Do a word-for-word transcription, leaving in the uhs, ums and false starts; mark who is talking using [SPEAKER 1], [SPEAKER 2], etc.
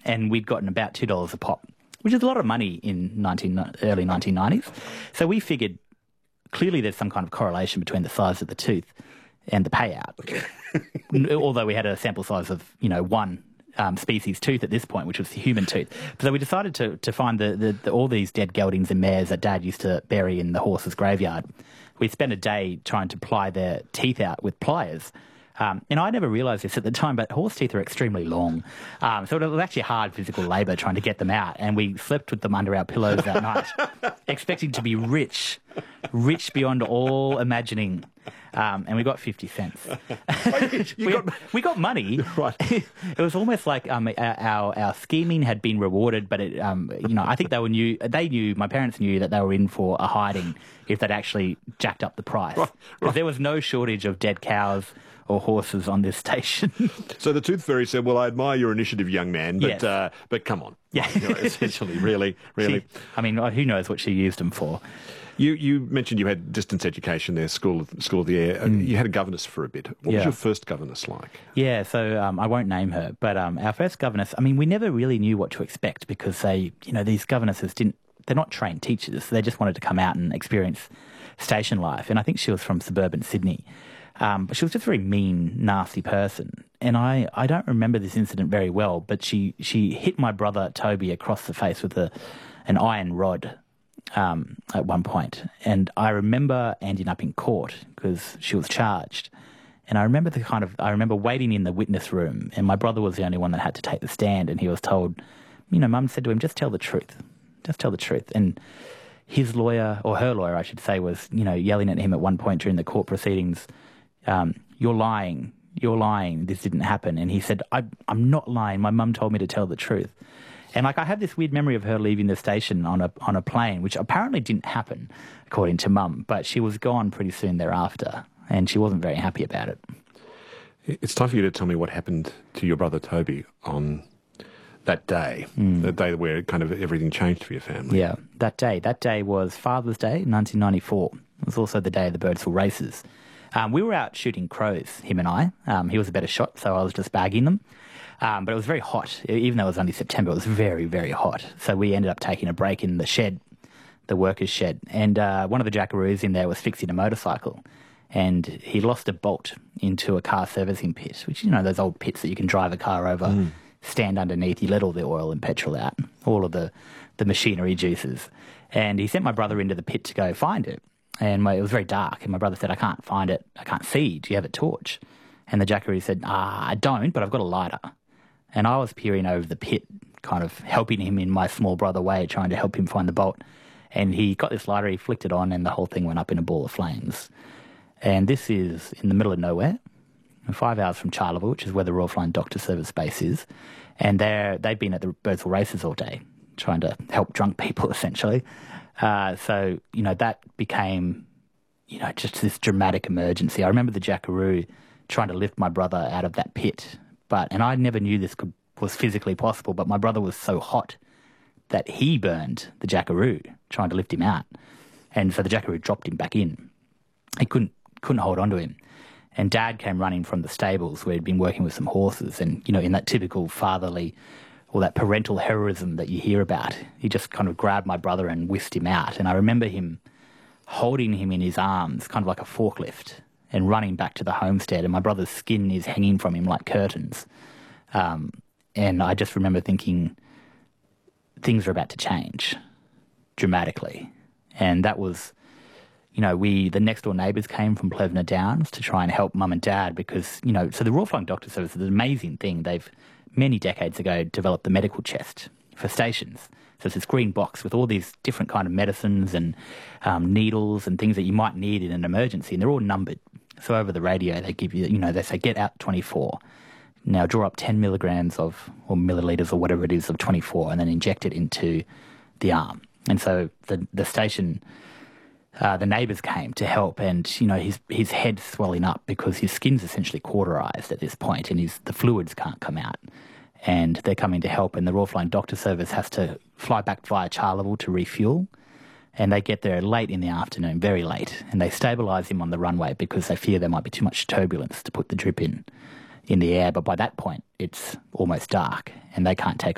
[SPEAKER 1] and we'd gotten about two dollars a pop, which is a lot of money in nineteen, early nineteen nineties. So we figured clearly there's some kind of correlation between the size of the tooth and the payout. Okay. Although we had a sample size of, you know, one um, species tooth at this point, which was the human tooth. So we decided to, to find the, the, the, all these dead geldings and mares that Dad used to bury in the horse's graveyard. We spent a day trying to ply their teeth out with pliers. Um, and I never realised this at the time, but horse teeth are extremely long. Um, so it was actually hard physical labour trying to get them out. And we slept with them under our pillows that night, expecting to be rich, rich beyond all imagining. Um, and we got fifty cents. we, got... we got money. Right. It was almost like um, our, our scheming had been rewarded, but it, um, you know, I think they were knew, they knew, my parents knew that they were in for a hiding if they'd actually jacked up the price. Right. Right. There was no shortage of dead cows or horses on this station.
[SPEAKER 2] So the Tooth Fairy said, well, I admire your initiative, young man, but
[SPEAKER 1] yes.
[SPEAKER 2] uh, but come on.
[SPEAKER 1] Yeah.
[SPEAKER 2] You know, essentially, really, really.
[SPEAKER 1] She, I mean, who knows what she used them for.
[SPEAKER 2] You you mentioned you had distance education there, School of, School of the Air. Mm. You had a governess for a bit. What
[SPEAKER 1] yeah.
[SPEAKER 2] was your first governess like?
[SPEAKER 1] Yeah, so um, I won't name her, but um, our first governess, I mean, we never really knew what to expect because they, you know, these governesses didn't, they're not trained teachers. So they just wanted to come out and experience station life. And I think she was from suburban Sydney. Um, but she was just a very mean, nasty person. And I, I don't remember this incident very well, but she, she hit my brother Toby across the face with a, an iron rod um, at one point. And I remember ending up in court because she was charged. And I remember the kind of, I remember waiting in the witness room, and my brother was the only one that had to take the stand, and he was told, you know, Mum said to him, just tell the truth. Just tell the truth. And his lawyer, or her lawyer, I should say, was, you know, yelling at him at one point during the court proceedings, um, you're lying, you're lying, this didn't happen. And he said, I, I'm not lying, my mum told me to tell the truth. And, like, I have this weird memory of her leaving the station on a on a plane, which apparently didn't happen, according to Mum, but she was gone pretty soon thereafter, and she wasn't very happy about it.
[SPEAKER 2] It's time for you to tell me what happened to your brother Toby on that day, mm. the day where kind of everything changed for your family.
[SPEAKER 1] Yeah, that day. That day was Father's Day, nineteen ninety-four. It was also the day of the Birdsville races. Um, we were out shooting crows, him and I. Um, he was a better shot, so I was just bagging them. Um, but it was very hot. Even though it was only September, it was very, very hot. So we ended up taking a break in the shed, the workers' shed. And uh, one of the jackaroos in there was fixing a motorcycle. And he lost a bolt into a car servicing pit, which, you know, those old pits that you can drive a car over, mm. stand underneath, you let all the oil and petrol out, all of the, the machinery juices. And he sent my brother into the pit to go find it. And my, it was very dark, and my brother said, I can't find it, I can't see, do you have a torch? And the jackaroo said, ah, I don't, but I've got a lighter. And I was peering over the pit, kind of helping him in my small brother way, trying to help him find the bolt. And he got this lighter, he flicked it on, and the whole thing went up in a ball of flames. And this is in the middle of nowhere, five hours from Charleville, which is where the Royal Flying Doctor Service base is. And they're, they've been at the Birdsville races all day, trying to help drunk people, essentially. Uh, so, you know, that became, you know, just this dramatic emergency. I remember the jackaroo trying to lift my brother out of that pit. But, and I never knew this could, was physically possible, but my brother was so hot that he burned the jackaroo trying to lift him out. And so the jackaroo dropped him back in. He couldn't couldn't hold on to him. And Dad came running from the stables where he'd been working with some horses. And, you know, in that typical fatherly or that parental heroism that you hear about, he just kind of grabbed my brother and whisked him out. And I remember him holding him in his arms, kind of like a forklift, and running back to the homestead. And my brother's skin is hanging from him like curtains. Um, and I just remember thinking, things are about to change dramatically. And that was, you know, we, the next door neighbours came from Plevna Downs to try and help Mum and Dad because, you know, so the Royal Flying Doctor Service is an amazing thing. They've, many decades ago, developed the medical chest for stations. So it's this green box with all these different kind of medicines and um, needles and things that you might need in an emergency, and they're all numbered. So over the radio, they give you, you know, they say, get out twenty-four. Now draw up ten milligrams of, or millilitres or whatever it is of twenty-four, and then inject it into the arm. And so the the station, uh, the neighbours came to help, and, you know, his his head's swelling up because his skin's essentially cauterised at this point, and his the fluids can't come out. And they're coming to help, and the Royal Flying Doctor Service has to fly back via Charleville to refuel. And they get there late in the afternoon, very late, and they stabilise him on the runway because they fear there might be too much turbulence to put the drip in in the air. But by that point, it's almost dark, and they can't take